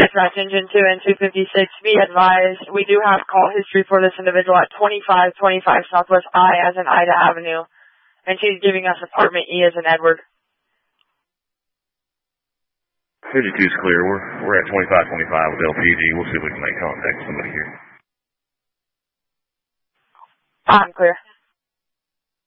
dispatch engine 2 and 256. Be advised, we do have call history for this individual at 2525 Southwest I as in Ida Avenue. And she's giving us apartment E as in Edward. 52's clear. We're at 2525 with LPG. We'll see if we can make contact with somebody here. I'm clear.